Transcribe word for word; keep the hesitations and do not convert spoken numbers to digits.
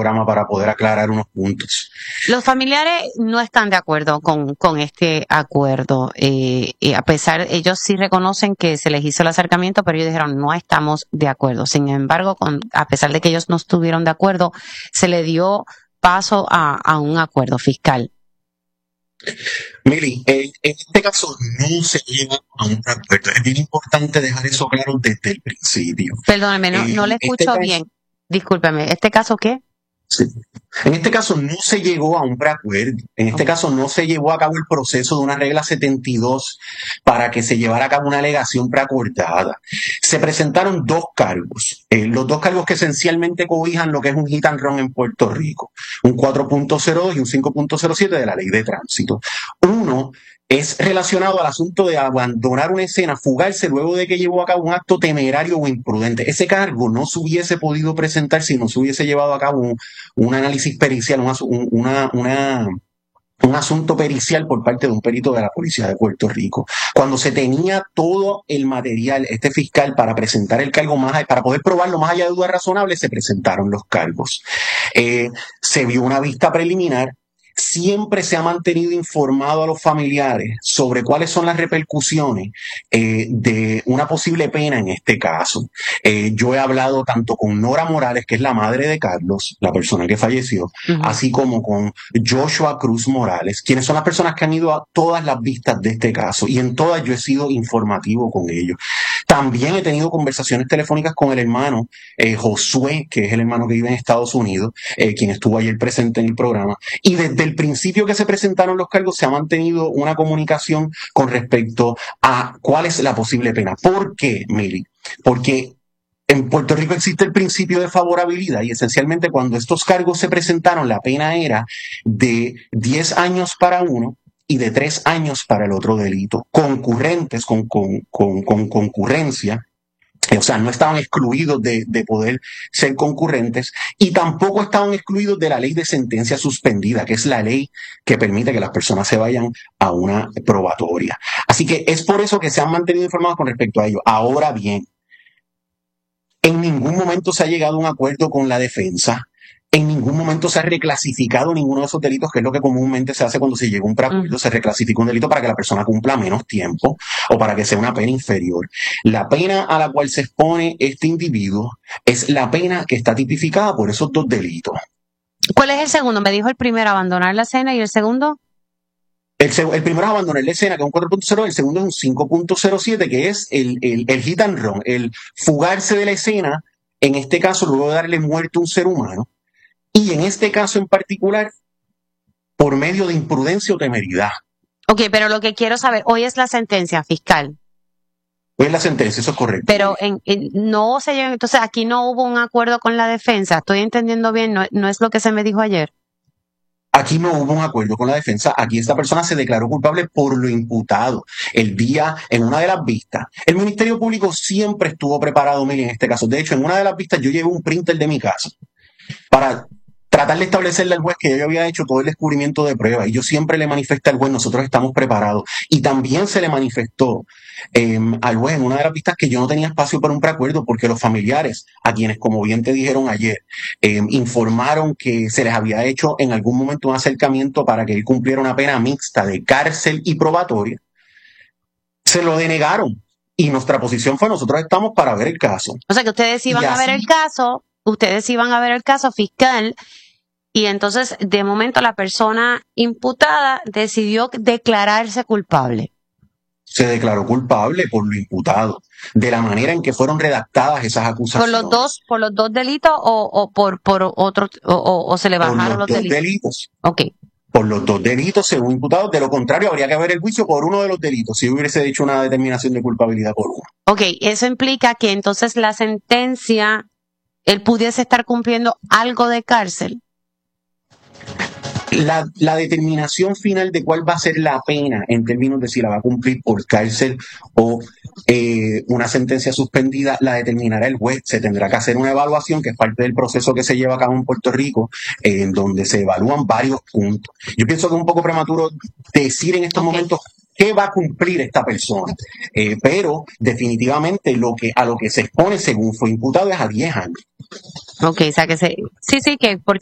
programa para poder aclarar unos puntos. Los familiares no están de acuerdo con, con este acuerdo. Eh, y a pesar, ellos sí reconocen que se les hizo el acercamiento, pero ellos dijeron no estamos de acuerdo. Sin embargo, con, a pesar de que ellos no estuvieron de acuerdo, se le dio paso a, a un acuerdo fiscal. Mili, eh, en este caso no se llega a un acuerdo. Es bien importante dejar eso claro desde el principio. Perdóneme, no, Eh, no le escucho este bien. Discúlpeme, ¿este caso qué? Sí. En este caso no se llegó a un preacuerdo. En este Ok. caso no se llevó a cabo el proceso de una regla setenta y dos para que se llevara a cabo una alegación preacordada. Se presentaron dos cargos. Eh, los dos cargos que esencialmente cobijan lo que es un hit and run en Puerto Rico. Un cuatro punto cero dos y un cinco punto cero siete de la Ley de Tránsito. Uno es relacionado al asunto de abandonar una escena, fugarse luego de que llevó a cabo un acto temerario o imprudente. Ese cargo no se hubiese podido presentar si no se hubiese llevado a cabo un, un análisis pericial, un, una, una, un asunto pericial por parte de un perito de la Policía de Puerto Rico. Cuando se tenía todo el material, este fiscal, para presentar el cargo más allá, para poder probarlo más allá de dudas razonables, se presentaron los cargos. Eh, se vio una vista preliminar. Siempre se ha mantenido informado a los familiares sobre cuáles son las repercusiones eh, de una posible pena en este caso. Eh, yo he hablado tanto con Nora Morales, que es la madre de Carlos, la persona que falleció, uh-huh. así como con Joshua Cruz Morales, quienes son las personas que han ido a todas las vistas de este caso, y en todas yo he sido informativo con ellos. También he tenido conversaciones telefónicas con el hermano eh, Josué, que es el hermano que vive en Estados Unidos, eh, quien estuvo ayer presente en el programa, y desde el principio que se presentaron los cargos se ha mantenido una comunicación con respecto a cuál es la posible pena. ¿Por qué, Mili? Porque en Puerto Rico existe el principio de favorabilidad y esencialmente cuando estos cargos se presentaron la pena era de diez años para uno y de tres años para el otro delito, concurrentes, con, con, con, con concurrencia. O sea, no estaban excluidos de, de poder ser concurrentes y tampoco estaban excluidos de la ley de sentencia suspendida, que es la ley que permite que las personas se vayan a una probatoria. Así que es por eso que se han mantenido informados con respecto a ello. Ahora bien, en ningún momento se ha llegado a un acuerdo con la defensa. En ningún momento se ha reclasificado ninguno de esos delitos, que es lo que comúnmente se hace cuando se llega a un preacuerdo. Uh-huh. Se reclasifica un delito para que la persona cumpla menos tiempo o para que sea una pena inferior. La pena a la cual se expone este individuo es la pena que está tipificada por esos dos delitos. ¿Cuál es el segundo? Me dijo el primero, abandonar la escena, ¿y el segundo? El, el primero es abandonar la escena, que es un cuatro punto cero, el segundo es un cinco punto cero siete, que es el, el, el hit and run, el fugarse de la escena, en este caso luego de darle muerte a un ser humano. Y en este caso en particular, por medio de imprudencia o temeridad. Ok, pero lo que quiero saber, hoy es la sentencia fiscal. Hoy es la sentencia, eso es correcto. Pero en, en, no se llega, entonces aquí no hubo un acuerdo con la defensa. Estoy entendiendo bien, no, no es lo que se me dijo ayer. Aquí no hubo un acuerdo con la defensa. Aquí esta persona se declaró culpable por lo imputado. El día, en una de las vistas, el Ministerio Público siempre estuvo preparado, Mili, en este caso. De hecho, en una de las vistas yo llevé un printer de mi casa para tratar de establecerle al juez que yo había hecho todo el descubrimiento de pruebas. Y yo siempre le manifesté al juez, nosotros estamos preparados. Y también se le manifestó eh, al juez en una de las vistas que yo no tenía espacio para un preacuerdo porque los familiares, a quienes, como bien te dijeron ayer, eh, informaron que se les había hecho en algún momento un acercamiento para que él cumpliera una pena mixta de cárcel y probatoria, se lo denegaron. Y nuestra posición fue, nosotros estamos para ver el caso. O sea que ustedes iban a ver el caso, ustedes iban a ver el caso fiscal. Y entonces, de momento, la persona imputada decidió declararse culpable. Se declaró culpable por lo imputado, de la manera en que fueron redactadas esas acusaciones. ¿Por los dos, por los dos delitos o, o por, por otro, o, o, o se le bajaron los, los dos delitos? delitos. Ok. Por los dos delitos, según imputados. De lo contrario, habría que haber el juicio por uno de los delitos, si hubiese hecho una determinación de culpabilidad por uno. Ok, eso implica que entonces la sentencia, él pudiese estar cumpliendo algo de cárcel. La, la determinación final de cuál va a ser la pena en términos de si la va a cumplir por cárcel o eh, una sentencia suspendida, la determinará el juez. Se tendrá que hacer una evaluación, que es parte del proceso que se lleva a cabo en Puerto Rico, eh, en donde se evalúan varios puntos. Yo pienso que es un poco prematuro decir en estos okay. momentos qué va a cumplir esta persona, eh, pero definitivamente lo que a lo que se expone según fue imputado es a diez años. Ok, o sea que se, sí, sí, que porque